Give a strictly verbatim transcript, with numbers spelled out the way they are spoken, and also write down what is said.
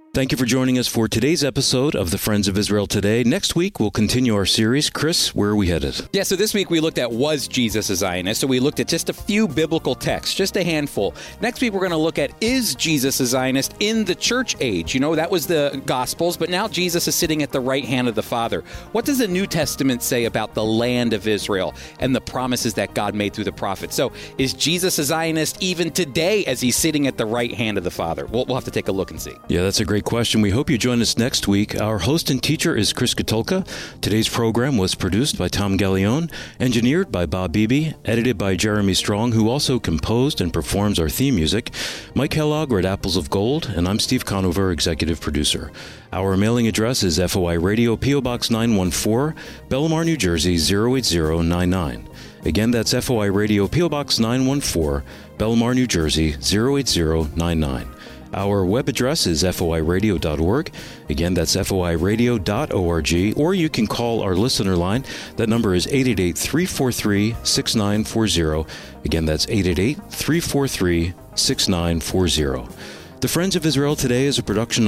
Thank you for joining us for today's episode of the Friends of Israel Today. Next week, we'll continue our series. Chris, where are we headed? Yeah, so this week we looked at Was Jesus a Zionist? So we looked at just a few biblical texts, just a handful. Next week we're going to look at Is Jesus a Zionist in the church age? You know, that was the Gospels, but now Jesus is sitting at the right hand of the Father. What does the New Testament say about the land of Israel and the promises that God made through the prophets? So is Jesus a Zionist even today as he's sitting at the right hand of the Father? We'll, we'll have to take a look and see. Yeah, that's a great question. We hope you join us next week. Our host and teacher is Chris Katulka. Today's program was produced by Tom Gallione, engineered by Bob Beebe, edited by Jeremy Strong, who also composed and performs our theme music. Mike Kellogg, at Apples of Gold, and I'm Steve Conover, executive producer. Our mailing address is F O I Radio, P O Box nine one four, Belmar, New Jersey, zero eight zero nine nine. Again, that's F O I Radio, P O Box nine one four, Belmar, New Jersey, zero eight zero nine nine. Our web address is F O I radio dot org. Again, that's F O I radio dot org. Or you can call our listener line. That number is eight eight eight, three four three, six nine four zero. Again, that's eight eight eight, three four three, six nine four zero. The Friends of Israel Today is a production